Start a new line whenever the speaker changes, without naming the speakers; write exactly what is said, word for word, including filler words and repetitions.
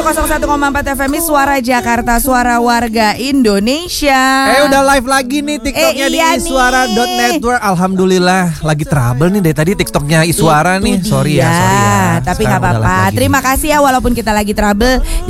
nol satu koma empat F M Suara Jakarta, suara warga Indonesia.
Eh udah live lagi nih TikToknya eh, iya di iswara dot network. Alhamdulillah lagi trouble nih dari tadi TikToknya Iswara nih. Sorry ya, sorry ya.
Tapi nggak apa-apa. Terima kasih ya walaupun kita lagi trouble.